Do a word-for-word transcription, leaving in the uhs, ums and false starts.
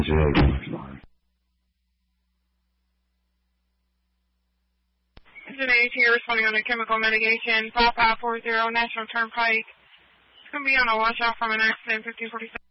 Today, here responding on a chemical mitigation, five five four zero National Turnpike. It's going to be on a washout from an accident, fifteen forty-seven.